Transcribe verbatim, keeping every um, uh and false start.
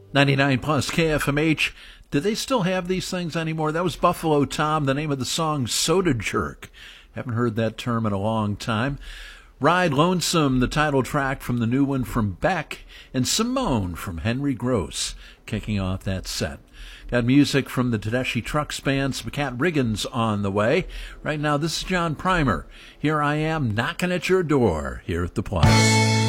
ninety-nine plus K F M H. Do they still have these things anymore? That was Buffalo Tom, the name of the song Soda Jerk. Haven't heard that term in a long time. Ride Lonesome, the title track from the new one from Beck, and Simone from Henry Gross, kicking off that set. Got music from the Tedeschi Trucks Band, some Cat Riggins on the way. Right now, this is John Primer. Here I am knocking at your door here at the Plaza.